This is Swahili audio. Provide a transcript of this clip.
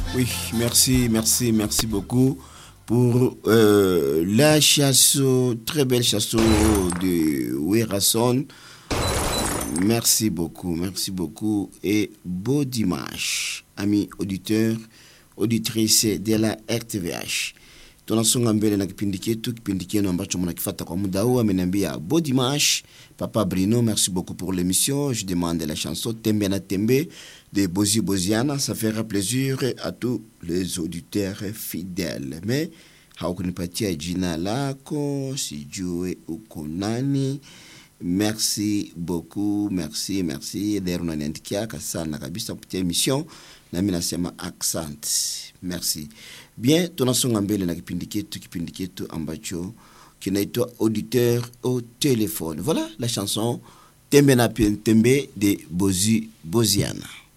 Oui, merci beaucoup pour la chanson, très belle chanson de Werason. Merci beaucoup et beau dimanche, amis auditeurs, auditrices de la RTVH. Tunasonga mbele na kipindi chetu ambacho mnakifata kwa muda huu. Ameniambia beau dimanche, Papa Bruno, merci beaucoup pour l'émission. Je demande la chanson Tembe na Tembe de Bozi Boziana. Ça fera plaisir à tous les auditeurs fidèles. Mais haukunipatia jina lako, sijue uko nani. Merci beaucoup, merci. D'ailleurs unaniandikia sana kabisa kupitia émission na mimi nasema accent. Merci. Bien, tunasonga mbele na kipindi chetu ambacho kinaitwa Auditeur au téléphone. Voilà la chanson Tembe na Tembe de Bozi Boziana.